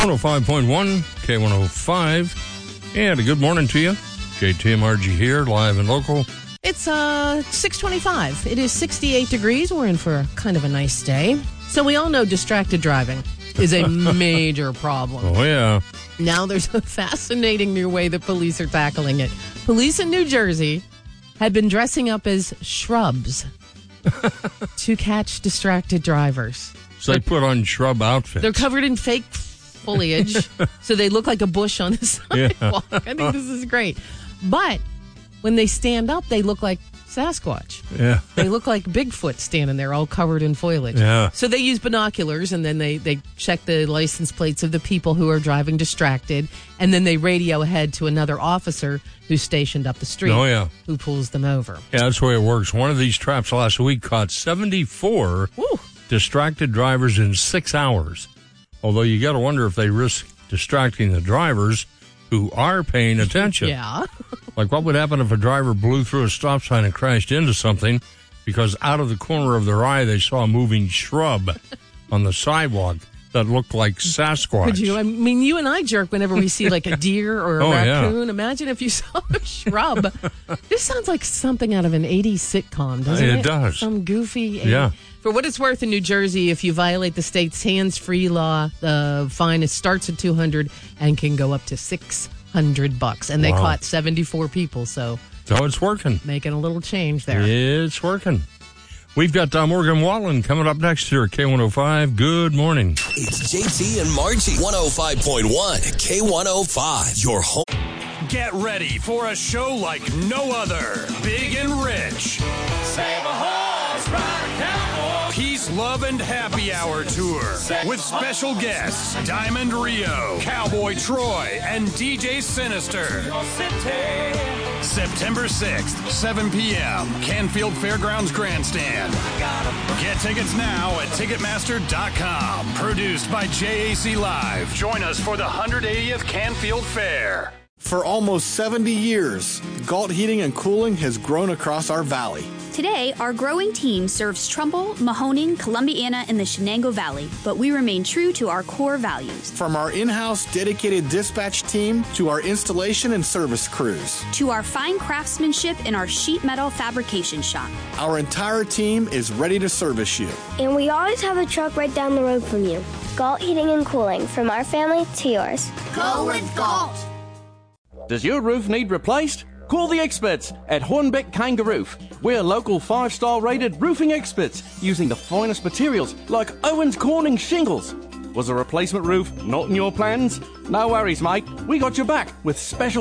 105.1, K105. And a good morning to you. JTMRG here, live and local. It's 6:25. It is 68 degrees. We're in for kind of a nice day. So we all know distracted driving is a major problem. Oh, yeah. Now there's a fascinating new way that police are tackling it. Police in New Jersey had been dressing up as shrubs to catch distracted drivers. So they put on outfits. They're covered in fake foliage, so they look like a bush on the sidewalk. Yeah. I think this is great. But when they stand up, they look like Sasquatch. Yeah. They look like Bigfoot standing there all covered in foliage. Yeah. So they use binoculars, and then they check the license plates of the people who are driving distracted, and then they radio ahead to another officer who's stationed up the street. Oh, yeah. Who pulls them over. Yeah, that's the way it works. One of these traps last week caught 74 distracted drivers in 6 hours. Although you got to wonder if they risk distracting the drivers who are paying attention. Yeah. Like, what would happen if a driver blew through a stop sign and crashed into something because out of the corner of their eye they saw a moving shrub on the sidewalk that looked like Sasquatch? Could you? I mean, you and I jerk whenever we see like a deer or a raccoon. Yeah. Imagine if you saw a shrub. This sounds like something out of an 80s sitcom, doesn't it? It does. Some goofy. Yeah. For what it's worth, in New Jersey, if you violate the state's hands-free law, the fine starts at $200 and can go up to $600. And they caught 74 people, so it's working. Making a little change there. It's working. We've got Morgan Wallen coming up next here at K105. Good morning. It's JT and Margie, 105.1 K105, your home. Get ready for a show like no other. Big and rich. Save a horse, ride a cowboy. Peace, Love, and Happy Hour Tour with special guests Diamond Rio, Cowboy Troy, and DJ Sinister. September 6th, 7 p.m., Canfield Fairgrounds Grandstand. Get tickets now at Ticketmaster.com. Produced by JAC Live. Join us for the 180th Canfield Fair. For almost 70 years, Galt Heating and Cooling has grown across our valley. Today, our growing team serves Trumbull, Mahoning, Columbiana, and the Shenango Valley, but we remain true to our core values. From our in-house dedicated dispatch team to our installation and service crews. To our fine craftsmanship in our sheet metal fabrication shop. Our entire team is ready to service you. And we always have a truck right down the road from you. Galt Heating and Cooling, from our family to yours. Go with Galt! Does your roof need replaced? Call the experts at Hornbeck Kangaroo. We're local 5-star rated roofing experts using the finest materials like Owens Corning shingles. Was a replacement roof not in your plans? No worries, mate. We got your back with special